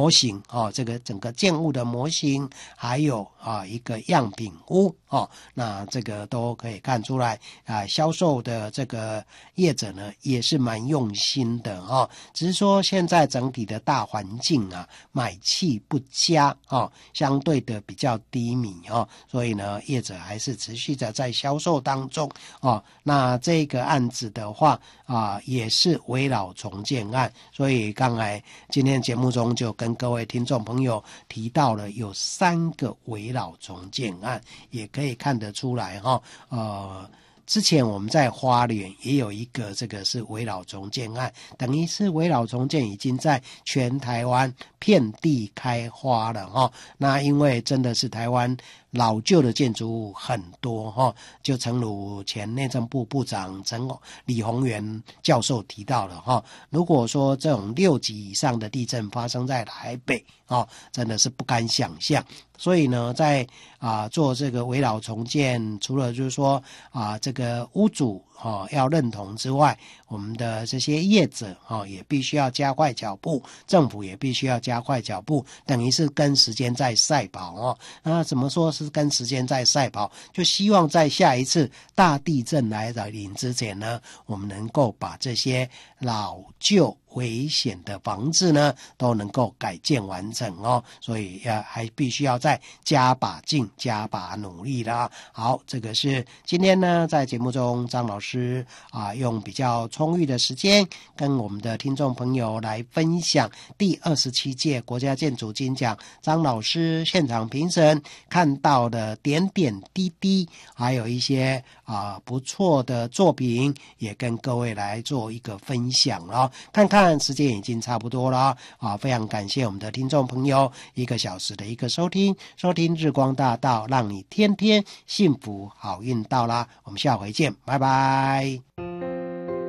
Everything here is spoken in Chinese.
模型这个整个建物的模型，还有一个样品屋那这个都可以看出来销售的这个业者呢也是蛮用心的只是说现在整体的大环境买气不佳相对的比较低迷所以呢业者还是持续的在销售当中那这个案子的话也是危老重建案，所以刚才今天节目中就跟各位听众朋友提到了有3个危老重建案，也可以看得出来之前我们在花莲也有一个这个是危老重建案，等于是危老重建已经在全台湾遍地开花了那因为真的是台湾老旧的建筑物很多就诚如前内政部部长李鸿源教授提到了如果说这种6级以上的地震发生在台北真的是不敢想象。所以呢在做这个危老重建，除了就是说这个屋主要认同之外，我们的这些业者也必须要加快脚步，政府也必须要加快脚步，等于是跟时间在赛跑那怎么说是跟时间在赛跑，就希望在下一次大地震来临之前呢，我们能够把这些老旧危险的房子呢都能够改建完成所以还必须要再加把劲加把努力啦。好，这个是今天呢在节目中张老师用比较充裕的时间跟我们的听众朋友来分享第27届国家建筑金奖张老师现场评审看到的点点滴滴，还有一些不错的作品，也跟各位来做一个分享看看时间已经差不多了非常感谢我们的听众朋友1个小时的一个收听日光大道，让你天天幸福好运到啦，我们下回见，拜拜。